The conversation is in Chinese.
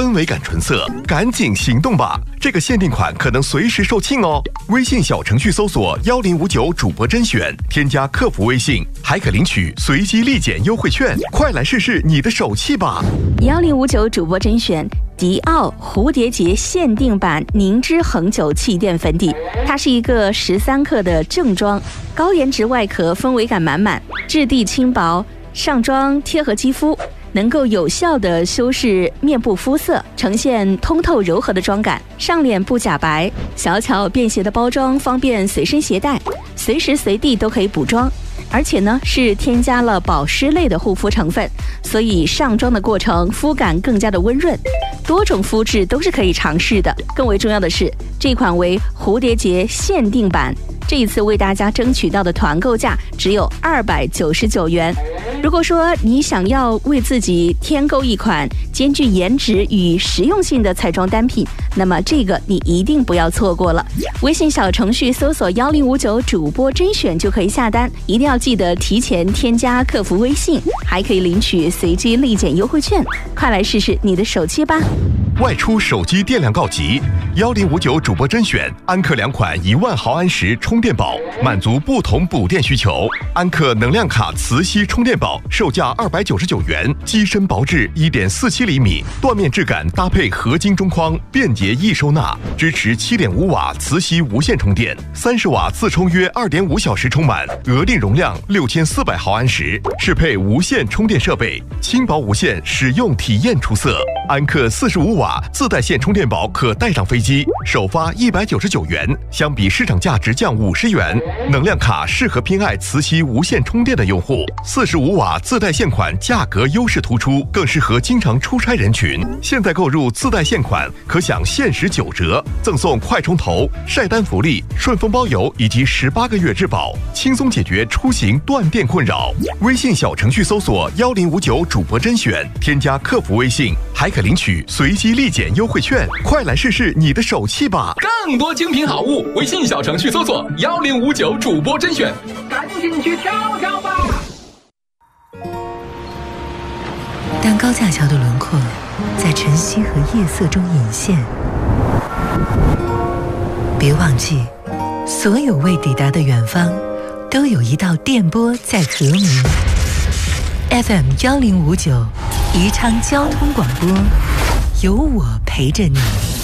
氛围感纯色，赶紧行动吧！这个限定款可能随时售罄哦。微信小程序搜索1059主播甄选，添加客服微信，还可领取随机立减优惠券，快来试试你的手气吧 ！1059主播甄选。迪奥蝴蝶结限定版凝脂恒久气垫粉底，它是一个13克的正装，高颜值外壳，氛围感满满，质地轻薄，上妆贴合肌肤，能够有效地修饰面部肤色，呈现通透柔和的妆感，上脸不假白，小巧便携的包装方便随身携带，随时随地都可以补妆。而且呢，是添加了保湿类的护肤成分，所以上妆的过程肤感更加的温润，多种肤质都是可以尝试的。更为重要的是，这款为蝴蝶结限定版，这一次为大家争取到的团购价只有299元。如果说你想要为自己添购一款兼具颜值与实用性的彩妆单品，那么这个你一定不要错过了。微信小程序搜索1059主播甄选就可以下单，一定要记得提前添加客服微信，还可以领取随机立减优惠券，快来试试你的手气吧！ 外出手机电量告急，1059主播甄选安克2款1万毫安时充电宝，满足不同补电需求。安克能量卡磁吸充电宝售价299元，机身薄至1.47厘米，缎面质感搭配合金中框，便捷易收纳，支持7.5瓦磁吸无线充电，30瓦自充约2.5小时充满，额定容量6400毫安时，适配无线充电设备，轻薄无线，使用体验出色。安克45瓦自带线充电宝可带上飞机，首发199元，相比市场价值降50元。能量卡适合偏爱磁吸无线充电的用户，45瓦自带线款价格优势突出，更适合经常出差人群。现在购入自带线款可享限时9折，赠送快充头、晒单福利、顺丰包邮以及18个月质保，轻松解决出行断电困扰。微信小程序搜索1059主播甄选，添加客服微信，还可领取随机立减优惠券，快来试试你的手气吧！ 更多精品好物，微信小程序搜索1059主播甄选，赶紧去挑挑吧！ 当高架桥的轮廓在晨曦和夜色中隐现，别忘记，所有未抵达的远方，都有一道电波在和鸣。FM 1059，宜昌交通广播，有我陪着你。